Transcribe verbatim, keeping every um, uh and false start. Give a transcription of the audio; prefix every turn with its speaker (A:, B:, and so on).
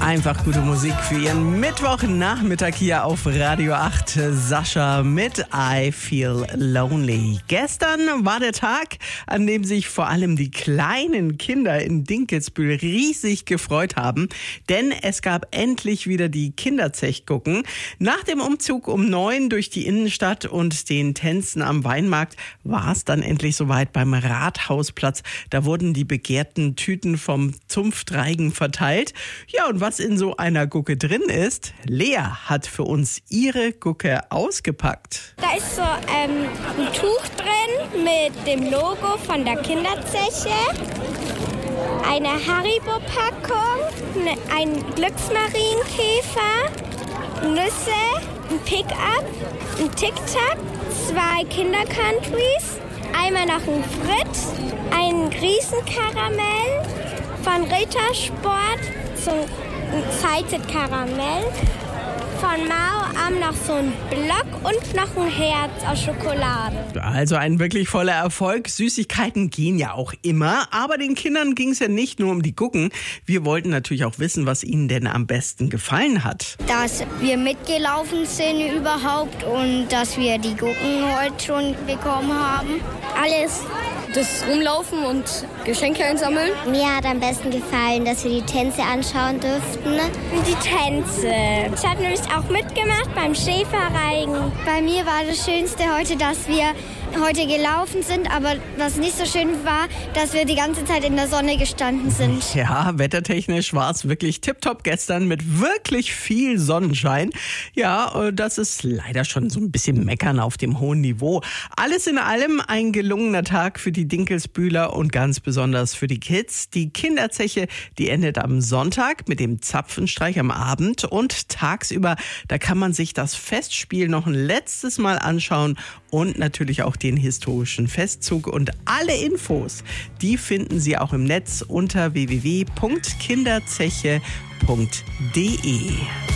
A: Einfach gute Musik für Ihren Mittwochnachmittag hier auf Radio acht. Sascha mit I Feel Lonely. Gestern war der Tag, an dem sich vor allem die kleinen Kinder in Dinkelsbühl riesig gefreut haben, denn es gab endlich wieder die Kinderzechgucken. Nach dem Umzug um neun durch die Innenstadt und den Tänzen am Weinmarkt war es dann endlich soweit beim Rathausplatz. Da wurden die begehrten Tüten vom Zunftreigen verteilt. Ja, und was in so einer Gucke drin ist, Lea hat für uns ihre Gucke ausgepackt.
B: Da ist so ähm, ein Tuch drin mit dem Logo von der Kinderzeche, eine Haribo-Packung, ne, ein Glücksmarienkäfer, Nüsse, ein Pick-up, ein Tic-Tac, zwei Kinder-Countries, einmal noch ein Fritz, ein Riesenkaramell von Rittersport, so ein Salted Karamell. Von Mao Am noch so ein Block und noch ein Herz aus Schokolade.
A: Also ein wirklich voller Erfolg. Süßigkeiten gehen ja auch immer. Aber den Kindern ging es ja nicht nur um die Gucken. Wir wollten natürlich auch wissen, was ihnen denn am besten gefallen hat.
B: Dass wir mitgelaufen sind überhaupt und dass wir die Gucken heute schon bekommen haben. Alles.
C: Das Rumlaufen und Geschenke einsammeln.
B: Mir hat am besten gefallen, dass wir die Tänze anschauen durften. Die Tänze. Ich habe nämlich auch mitgemacht beim Schäferreigen. Bei mir war das Schönste heute, dass wir heute gelaufen sind, aber was nicht so schön war, dass wir die ganze Zeit in der Sonne gestanden sind.
A: Ja, wettertechnisch war es wirklich tipptopp gestern mit wirklich viel Sonnenschein. Ja, das ist leider schon so ein bisschen meckern auf dem hohen Niveau. Alles in allem ein gelungener Tag für die Dinkelsbühler und ganz besonders für die Kids. Die Kinderzeche, die endet am Sonntag mit dem Zapfenstreich am Abend und tagsüber, da kann man sich das Festspiel noch ein letztes Mal anschauen und natürlich auch den historischen Festzug. Und alle Infos, die finden Sie auch im Netz unter w w w punkt kinderzeche punkt d e.